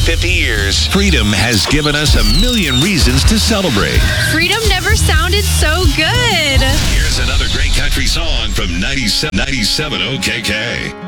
50 years, freedom has given us a million reasons to celebrate. Freedom never sounded so good. Here's another great country song from 97 OKK.